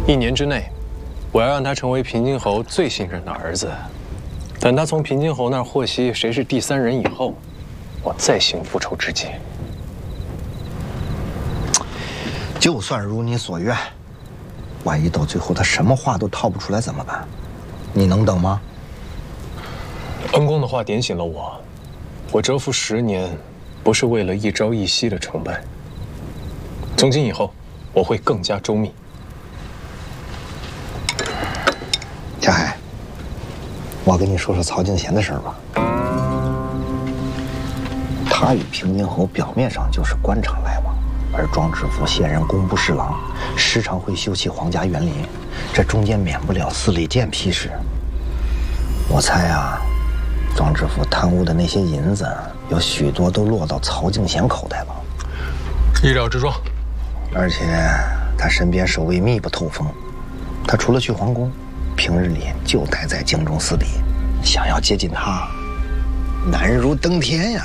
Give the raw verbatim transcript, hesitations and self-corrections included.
一年之内，我要让他成为平津侯最信任的儿子。等他从平津侯那儿获悉谁是第三人以后，我再行复仇之计。 就算如你所愿，万一到最后他什么话都套不出来怎么办？你能等吗？ 恩公的话点醒了我，我蛰伏十年，不是为了一朝一夕的成败。从今以后，我会更加周密。 小海，我跟你说说曹敬贤的事儿吧。他与平津侯表面上就是官场来往，而庄知府现任工部侍郎，时常会修葺皇家园林，这中间免不了司礼监批示。我猜啊，庄知府贪污的那些银子，有许多都落到曹敬贤口袋了。 意料之中。 而且他身边守卫密不透风，他除了去皇宫，平日里就待在京中司礼。想要接近他，难如登天呀！